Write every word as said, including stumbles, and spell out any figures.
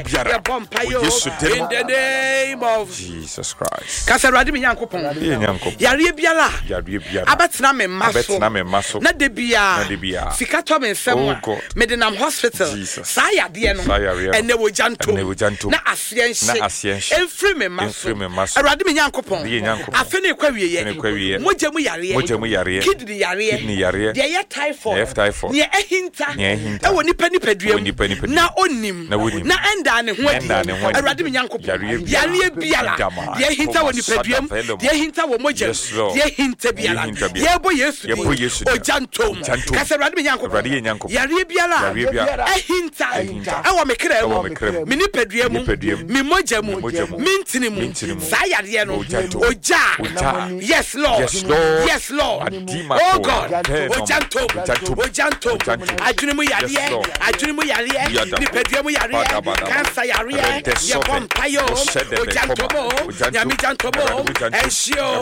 biara in the name of Jesus Christ. Kasa Awurade me Nyankopɔn yare biara yare biara abetena me maso abetena me maso na de bia na de bia sika to me nsɛm me de nam hospital saa yade no ene wo janto na asie nhye emfiri me maso Awurade me Nyankopɔn afe ne kwa wiye mogya mu yare mogya mu yare kidney yare kidney yare de ye typhoid ne ehinta e wo nipa nipadua na onim na enda ne ho adi Awurade me Nyankopɔn yare biara de ehinta wo nipadua de ehinta wo mogya de ehinta biara ye bo Yesu o janto kasa Awurade me Nyankopɔn yare biara ehinta e wo me kra mu me nipadua mu me mogya mu me ntini mu saa yare no oja yes Lord yes Lord oh God o janto o janto adwene mu yare adwene mu yare nipadua mu yare cancer yare ye bompa yo o janto mo nyame janto mo ensure